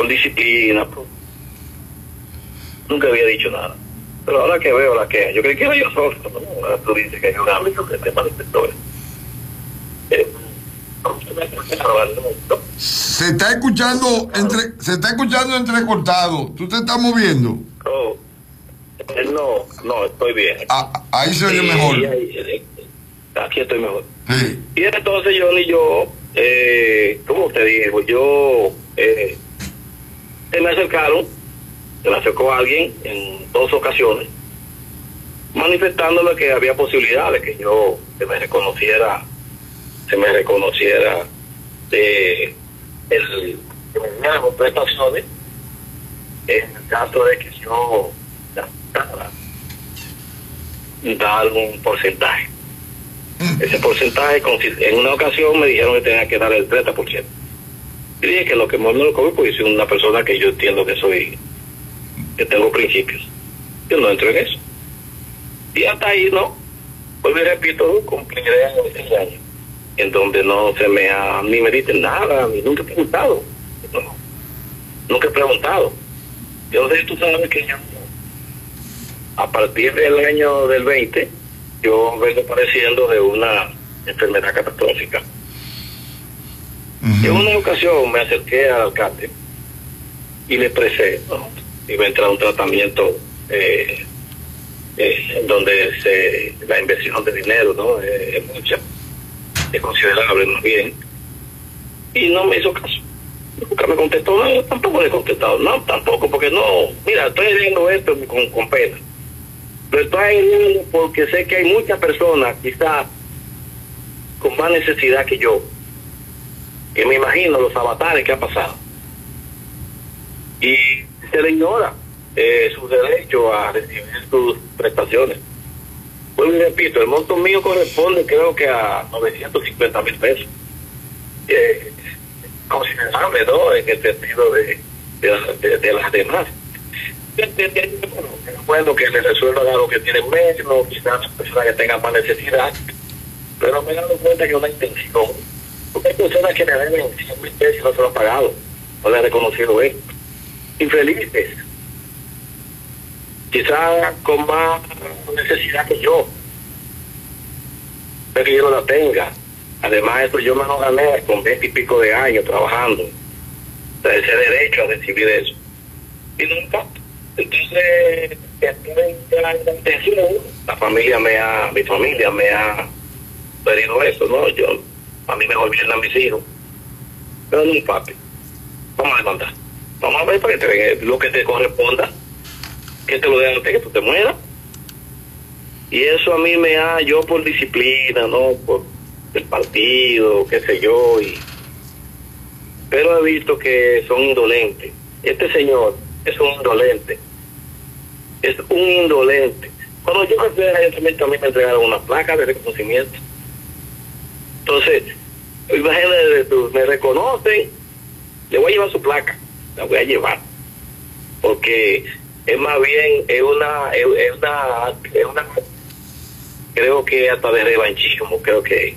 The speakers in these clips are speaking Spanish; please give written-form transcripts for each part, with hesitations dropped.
por disciplina, nunca había dicho nada. Pero ahora que veo la queja, yo creí que era yo solo, ¿no? Ahora tú dices que hay un ámbito que te manifestó. Se está escuchando entrecortado. ¿Tú te estás moviendo? No, estoy bien. Ahí se oye mejor. Aquí estoy mejor. Sí. Y entonces yo, ¿cómo te digo? Se me acercó alguien en 2 ocasiones, manifestándome que había posibilidades que se me reconociera que me dieran prestaciones en el caso de que yo dar un porcentaje. Ese porcentaje, en una ocasión me dijeron que tenía que dar el 30%. Y dije que lo que más me lo come, pues soy una persona que yo entiendo que tengo principios. Yo no entro en eso. Y hasta ahí, ¿no? Pues me repito, cumpliré 6 años, en donde no se me ni me dicen nada, ni nunca he preguntado. Nunca he preguntado. Yo no sé si tú sabes que yo, a partir del año del 20, yo vengo padeciendo de una enfermedad catastrófica. En una ocasión me acerqué al alcalde y le expresé, ¿no? Iba a entrar a un tratamiento donde la inversión de dinero, ¿no? Es mucha, es considerable, más bien. Y no me hizo caso. Nunca me contestó, no, tampoco le he contestado, no, tampoco, porque no, mira, estoy viendo esto con pena. Pero estoy viendo porque sé que hay muchas personas, quizás, con más necesidad que yo, que me imagino los avatares que ha pasado. Y se le ignora su derecho a recibir sus prestaciones. Pues le repito, el monto mío corresponde creo que a 950,000 pesos. Considerable, ¿no? En el sentido de las demás. Bueno, que le resuelvan a los que tienen menos, quizás personas que tengan más necesidad, pero me he dado cuenta que es una intención. Porque hay personas que le deben 100,000 pesos y no se lo han pagado, no le han reconocido esto. Infelices, quizás con más necesidad que yo, pero que yo no la tenga. Además, esto yo me lo gané con 20 y pico de años trabajando, ese derecho a recibir eso. Y nunca. Entonces, la intención, mi familia me ha pedido eso, ¿no? A mí me gobiernan mis hijos, pero no, papi, vamos a demandar. Vamos a ver para que te den lo que te corresponda, que te lo den antes que tú te mueras. Y eso a mí yo por disciplina, ¿no? Por el partido, qué sé yo, pero he visto que son indolentes. Este señor es un indolente. Cuando yo fui al ayuntamiento, a mí me entregaron una placa de reconocimiento. Entonces, imagínate tú, me reconocen, le voy a llevar su placa, la voy a llevar, porque es más bien, es una creo que hasta de revanchismo, creo que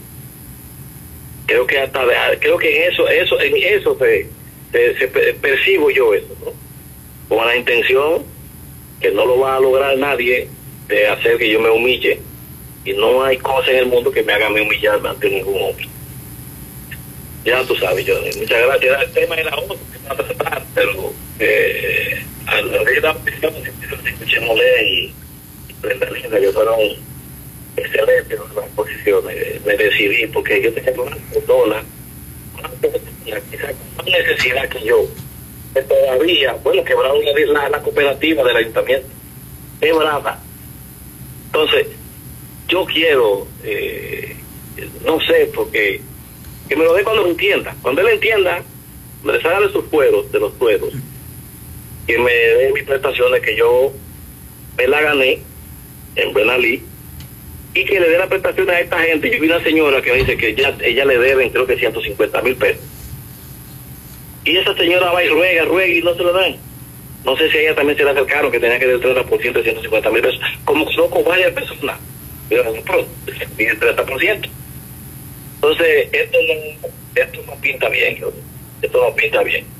en eso percibo yo eso, ¿no? Con la intención que no lo va a lograr nadie de hacer que yo me humille, y no hay cosa en el mundo que me haga humillarme ante ningún hombre. Ya tú sabes, yo, muchas gracias. El tema de la ONU que va a tratar, pero a la ley de la petición, escuché Molé y Brenda Linda, que fueron excelentes las exposiciones. Me decidí porque yo tenía una persona, quizás con más necesidad que yo, que todavía, bueno, quebraron la cooperativa del ayuntamiento, quebrada. Entonces, yo quiero, no sé, porque que me lo dé cuando lo entienda. Cuando él entienda, me deshaga de sus fueros, que me dé mis prestaciones que yo me la gané en Buenalí, y que le dé las prestaciones a esta gente. Yo vi una señora que me dice que ella le deben creo que 150,000 pesos. Y esa señora va y ruega y no se lo dan. No sé si a ella también se le acercaron que tenía que dar el 30% de 150,000 pesos, como con varias personas. Pero no, pide el 30%. Entonces, esto no pinta bien, esto no pinta bien.